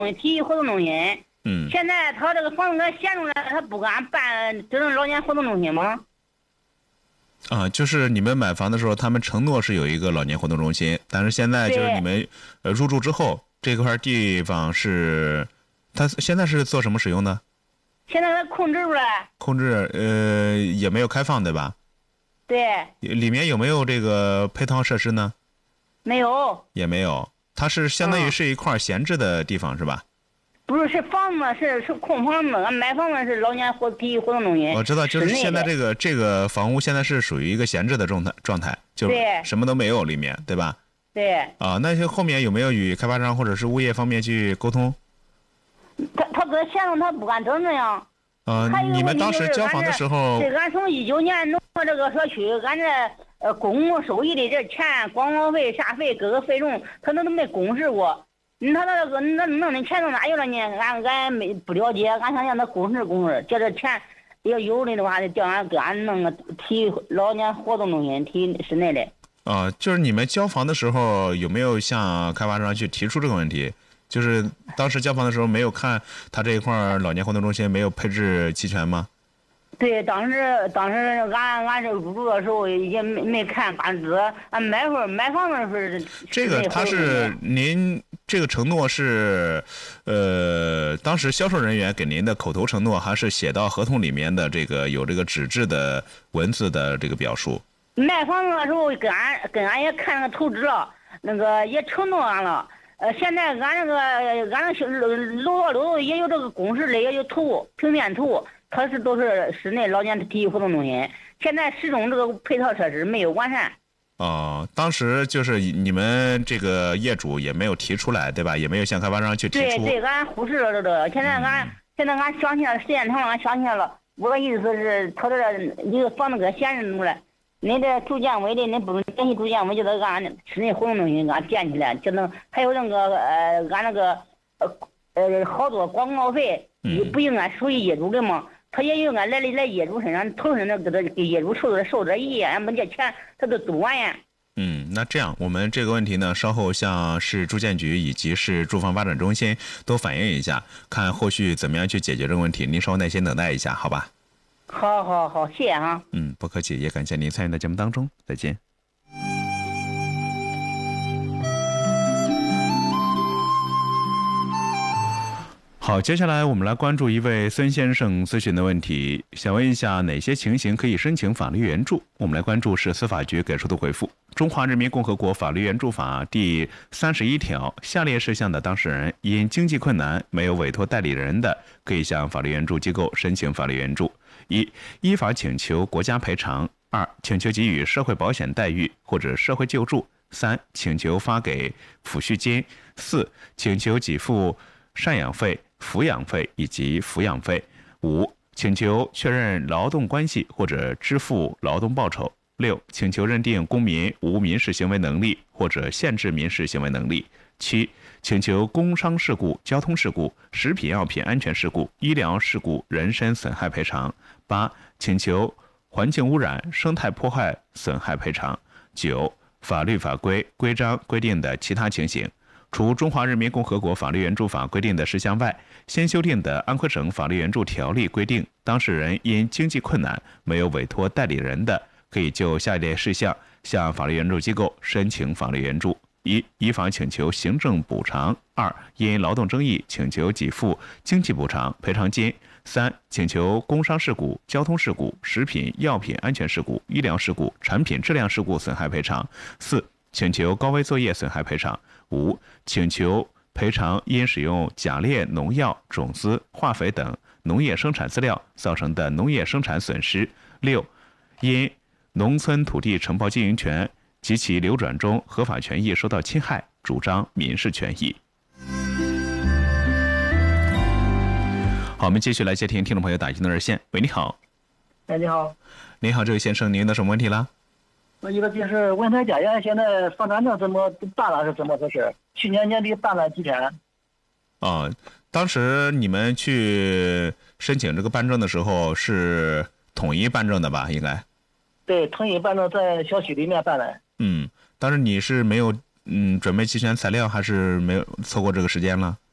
体育活动中心。现在他这个房子给闲着了，他不敢办这种老年活动中心吗？ 就是你们买房的时候，他们承诺是有一个老年活动中心，但是现在就是你们入住之后，这块地方是，他现在是做什么使用呢？ 现在他控制住了。 控制也没有开放，对吧？ 对。 里面有没有这个配套设施呢？ 没有。 也没有，它是相当于是一块闲置的地方，是吧？ 不是，是房子，是空房子。俺买房子是老年体育活动中心。 我知道，就是现在这个房屋现在是属于一个闲置的状态，就什么都没有里面，对吧？ 对。 那些后面有没有与开发商或者是物业方面去沟通？ 他搁闲着，他不敢整这样。 你们当时交房的时候， 俺从19年弄这个社区，俺这公共收益的这钱、广告费、啥费各个费用，他都没公示过。他那个那弄的钱到哪有了呢？俺没不了解，俺想让他公示，叫这钱要有的话，就叫俺给俺弄个老年活动中心室内的。 就是你们交房的时候有没有向开发商去提出这个问题？就是当时交房的时候没有看他这一块老年活动中心没有配置齐全吗？ 对，当时俺这入住的时候也没看，俺买房子是这个他是您这个承诺是当时销售人员给您的口头承诺，还是写到合同里面的这个有这个纸质的文字的这个表述？ 卖房子的时候跟俺也看那个图纸了，那个也承诺俺了。现在俺楼也有这个公示的，也有平面图，它都是室内老年体育活动中心。现在始终这个配套设施没有完善。 当时就是你们这个业主也没有提出来，对吧？也没有向开发商去提出。 对，俺忽视了这个。现在俺想起来了，时间长了，俺想起来了。我的意思是，他这一个房子搁闲着住了。你这住建委的，你不能联系住建委，就得俺室内活动中心给俺建起来，就能还有那个俺那个好多广告费，不应该属于业主的吗？他也应该来业主身上投身的给业主受这益，俺们这钱他都多完呀。 那这样，我们这个问题呢，稍后向市住建局以及市住房发展中心都反映一下，看后续怎么样去解决这个问题。您稍微耐心等待一下，好吧？ 好，谢谢啊。 不客气，也感谢您参与到节目当中，再见。好，接下来我们来关注一位孙先生咨询的问题，想问一下哪些情形可以申请法律援助？我们来关注市司法局给出的回复。中华人民共和国法律援助法第31条，下列事项的当事人因经济困难没有委托代理人的，可以向法律援助机构申请法律援助：一、依法请求国家赔偿；二、请求给予社会保险待遇或者社会救助；三、请求发给抚恤金；四、请求给付赡养费、抚养费以及抚养费；五、请求确认劳动关系或者支付劳动报酬；六、请求认定公民无民事行为能力或者限制民事行为能力；七、请求工伤事故、交通事故、食品药品安全事故、医疗事故人身损害赔偿；八、请求环境污染、生态破坏损害赔偿；九、法律法规、规章规定的其他情形。除中华人民共和国法律援助法规定的事项外，新修订的安徽省法律援助条例规定，当事人因经济困难没有委托代理人的，可以就下列事项向法律援助机构申请法律援助：一、依法请求行政补偿；二、因劳动争议请求给付经济补偿赔偿金；三、请求工伤事故、交通事故、食品药品安全事故、医疗事故、产品质量事故损害赔偿；四、请求高危作业损害赔偿；五、请求赔偿因使用假劣农药、种子、化肥等农业生产资料造成的农业生产损失；六、因农村土地承包经营权及其流转中合法权益受到侵害，主张民事权益。好，我们继续来接听听众朋友打进的热线。喂，你好。 你好。 你好，这位先生，您的什么问题了？ 我一个就是文泰家园现在房产证怎么办了是怎么回事？去年年底办了几天？ 当时你们去申请这个办证的时候是统一办证的吧？应该。 对，统一办证在小区里面办的。 但是你是没有准备齐全材料，还是没有错过这个时间了？